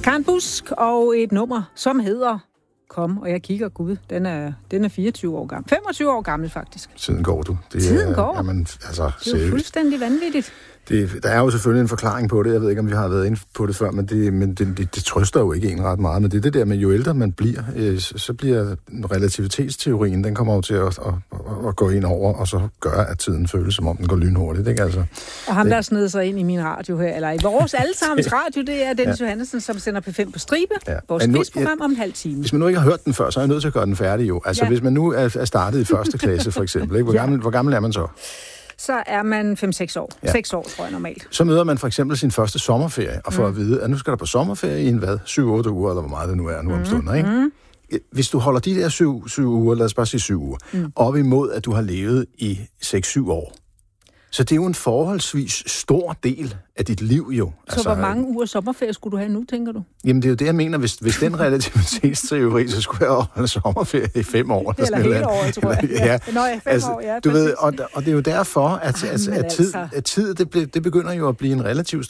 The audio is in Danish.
Karen Busk og et nummer, som hedder Kom, og jeg kigger, gud, den er 24 år gammel. 25 år gammel, faktisk. Tiden går, du. Tiden går? Jamen, altså, det er jo fuldstændig vanvittigt. Der er jo selvfølgelig en forklaring på det. Jeg ved ikke, om vi har været inde på det før, men det trøster jo ikke en ret meget. Men det er det der med, jo ældre man bliver, så bliver relativitetsteorien, den kommer jo til at gå ind over, og så gøre, at tiden føles, som om den går lynhurtigt. Ikke? Altså, og ham, der sned sig ind i min radio her, eller i vores allesammens radio, det er Dennis Johannessen, som sender P5 på stribe. Ja. Vores quizprogram om en halv time. Hvis man nu ikke har hørt den før, så er jeg nødt til at gøre den færdig jo. Altså, hvis man nu er startet i første klasse, for eksempel, ikke? Hvor gammel er man så? Så er man 5-6 år. Ja. 6 år, tror jeg, normalt. Så møder man for eksempel sin første sommerferie, og får at vide, at nu skal der på sommerferie i en 7-8 uger, eller hvor meget det nu er nu om stunder, ikke? Hvis du holder de der 7 uger, lad os bare sige 7 uger, op imod, at du har levet i 6-7 år, så det er jo en forholdsvis stor del af dit liv jo. Så hvor mange uger sommerferie skulle du have nu, tænker du? Jamen det er jo det, jeg mener. Hvis den relativitetsteori, så skulle jeg holde sommerferie i 5 år. Eller hele året, tror jeg. Ja. Nå, 5 år, ja. Du ved, og det er jo derfor, at tid det begynder jo at blive en relativt